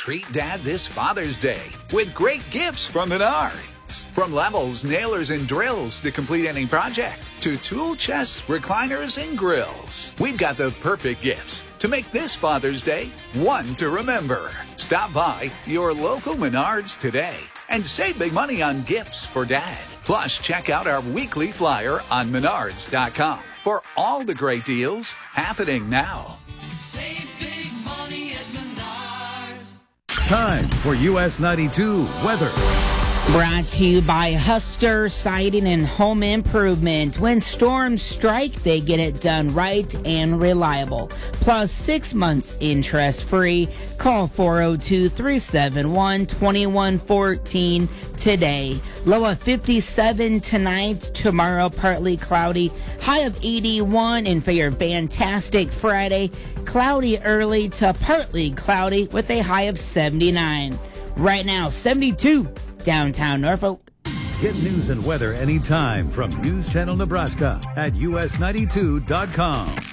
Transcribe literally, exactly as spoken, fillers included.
Treat Dad this Father's Day with great gifts from Menards. From levels, nailers, and drills to complete any project, to tool chests, recliners, and grills. We've got the perfect gifts to make this Father's Day one to remember. Stop by your local Menards today and save big money on gifts for Dad. Plus, check out our weekly flyer on menards dot com for all the great deals happening now. Save big money at Menards. Time for U S ninety-two weather. Brought to you by Huster Siding and Home Improvement. When storms strike, they get it done right and reliable. Plus six months interest free. Call four oh two, three seven one, two one one four today. Low of fifty-seven tonight. Tomorrow, partly cloudy. High of eighty-one. And for your fantastic Friday, cloudy early to partly cloudy with a high of seventy-nine. Right now, seventy-two. Downtown Norfolk. Get news and weather anytime from News Channel Nebraska at U S ninety-two dot com.